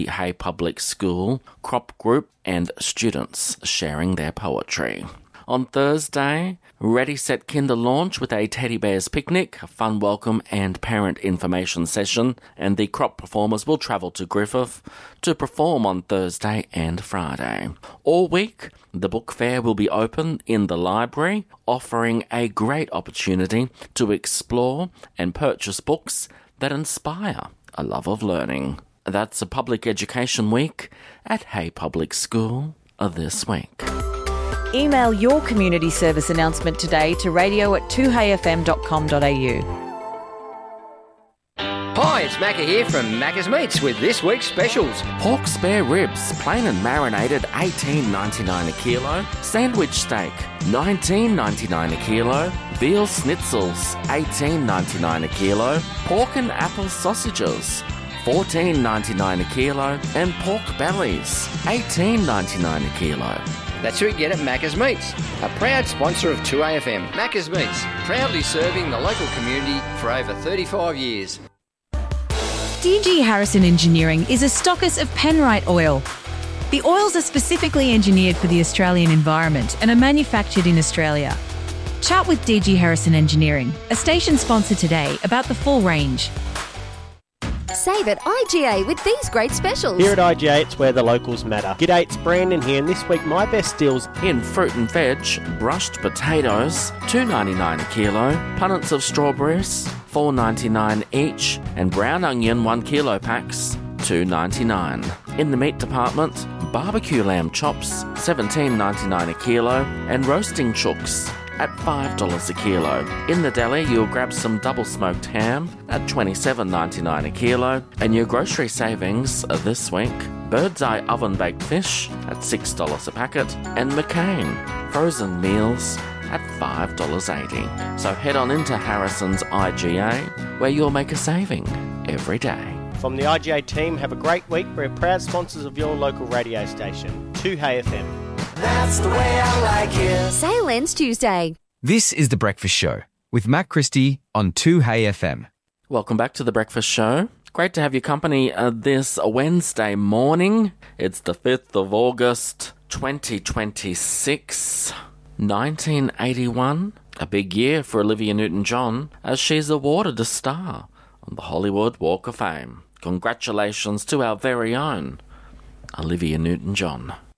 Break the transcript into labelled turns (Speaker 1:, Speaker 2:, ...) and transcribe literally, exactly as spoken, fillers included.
Speaker 1: Hay Public School, Crop Group and students sharing their poetry. On Thursday, Ready Set Kinder launch with a teddy bears picnic, a fun welcome and parent information session, and the crop performers will travel to Griffith to perform on Thursday and Friday. All week, the book fair will be open in the library, offering a great opportunity to explore and purchase books that inspire a love of learning. That's a public education week at Hay Public School this week.
Speaker 2: Email your community service announcement today to radio at two hay f m dot com dot a u.
Speaker 3: Hi, it's Macca here from Macca's Meats with this week's specials.
Speaker 1: Pork spare ribs, plain and marinated, eighteen ninety-nine a kilo. Sandwich steak, nineteen ninety-nine a kilo. Veal schnitzels, eighteen ninety-nine a kilo. Pork and apple sausages, fourteen ninety-nine a kilo. And pork bellies, eighteen ninety-nine a kilo.
Speaker 3: That's who you get at Macca's Meats, a proud sponsor of two A F M. Macca's Meats, proudly serving the local community for over thirty-five years.
Speaker 4: D G Harrison Engineering is a stockist of Penrite oil. The oils are specifically engineered for the Australian environment and are manufactured in Australia. Chat with D G Harrison Engineering, a station sponsor today, about the full range.
Speaker 5: Save at I G A with these great specials.
Speaker 6: Here at I G A, it's where the locals matter. G'day, it's Brandon here, and this week my best deals
Speaker 1: in fruit and veg, brushed potatoes, two ninety-nine a kilo, punnets of strawberries, four ninety-nine each, and brown onion one kilo packs, two ninety-nine. In the meat department, barbecue lamb chops, seventeen ninety-nine a kilo, and roasting chooks at five dollars a kilo. In the deli, you'll grab some double-smoked ham at twenty-seven ninety-nine a kilo, and your grocery savings this week, Bird's Eye oven-baked fish at six dollars a packet, and McCain frozen meals at five dollars eighty. So head on into Harrison's I G A, where you'll make a saving every day.
Speaker 6: From the I G A team, have a great week. We're proud sponsors of your local radio station, two Hay F M.
Speaker 7: That's the way I like it.
Speaker 5: Sale ends Tuesday.
Speaker 8: This is The Breakfast Show with Matt Christie on two Hay F M.
Speaker 1: Welcome back to The Breakfast Show. Great to have your company uh, this Wednesday morning. It's the fifth of August, twenty twenty-six, nineteen eighty-one. A big year for Olivia Newton-John as she's awarded a star on the Hollywood Walk of Fame. Congratulations to our very own Olivia Newton-John.